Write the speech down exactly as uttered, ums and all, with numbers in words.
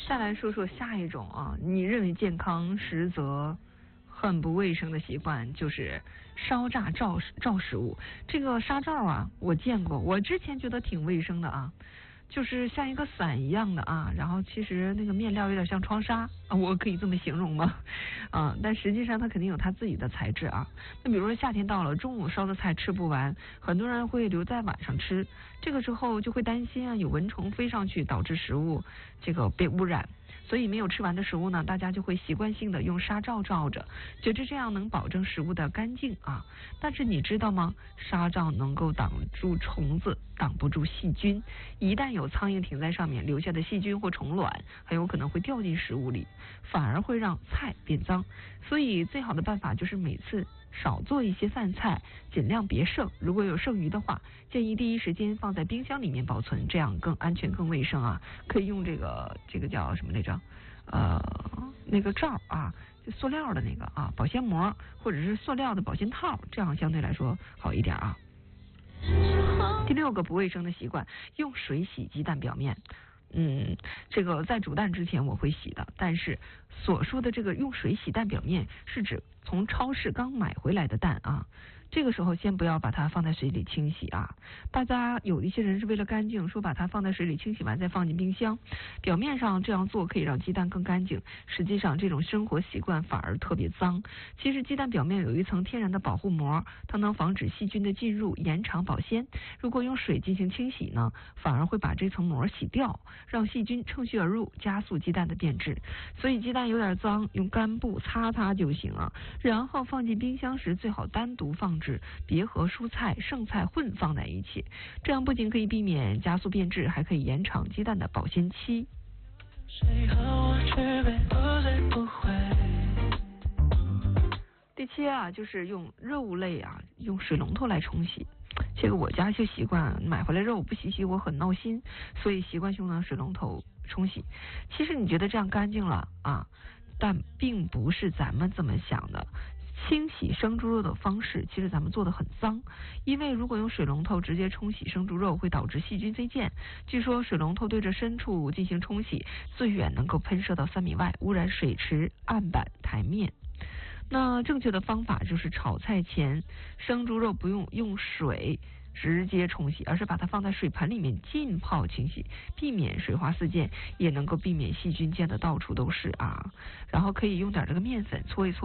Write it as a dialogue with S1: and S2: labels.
S1: 再来说说下一种啊，你认为健康实则很不卫生的习惯，就是烧炸照照食物。这个沙照啊，我见过，我之前觉得挺卫生的啊，就是像一个伞一样的啊，然后其实那个面料有点像窗纱啊，我可以这么形容吗？啊，但实际上它肯定有它自己的材质啊。那比如说夏天到了，中午烧的菜吃不完，很多人会留在晚上吃，这个时候就会担心啊，有蚊虫飞上去导致食物这个被污染。所以没有吃完的食物呢，大家就会习惯性的用纱罩罩着，觉得这样能保证食物的干净啊。但是你知道吗？纱罩能够挡住虫子，挡不住细菌。一旦有苍蝇停在上面，留下的细菌或虫卵很有可能会掉进食物里，反而会让菜变脏。所以最好的办法就是每次少做一些饭菜，尽量别剩。如果有剩余的话，建议第一时间放在冰箱里面保存，这样更安全更卫生啊。可以用这个这个叫什么来着？呃，那个罩啊，就塑料的那个啊，保鲜膜或者是塑料的保鲜套，这样相对来说好一点啊。第六个不卫生的习惯，用水洗鸡蛋表面。嗯，这个在煮蛋之前我会洗的，但是所说的这个用水洗蛋表面是指从超市刚买回来的蛋啊，这个时候先不要把它放在水里清洗啊。大家有一些人是为了干净，说把它放在水里清洗完再放进冰箱，表面上这样做可以让鸡蛋更干净，实际上这种生活习惯反而特别脏。其实鸡蛋表面有一层天然的保护膜，它能防止细菌的进入，延长保鲜。如果用水进行清洗呢，反而会把这层膜洗掉，让细菌趁虚而入，加速鸡蛋的变质。所以鸡蛋有点脏，用干布擦擦就行了。然后放进冰箱时，最好单独放置，别和蔬菜、剩菜混放在一起。这样不仅可以避免加速变质，还可以延长鸡蛋的保鲜期。谁和我区别不醉不会。第七啊，就是用肉类啊，用水龙头来冲洗。这个我家就习惯买回来肉不洗洗，我很闹心，所以习惯性用水龙头冲洗。其实你觉得这样干净了啊，但并不是咱们这么想的。清洗生猪肉的方式，其实咱们做的很脏，因为如果用水龙头直接冲洗生猪肉，会导致细菌飞溅。据说水龙头对着深处进行冲洗，最远能够喷射到三米外，污染水池、案板、台面。那正确的方法就是炒菜前生猪肉不用用水直接冲洗，而是把它放在水盆里面浸泡清洗，避免水花四溅，也能够避免细菌溅得到处都是啊。然后可以用点这个面粉搓一搓。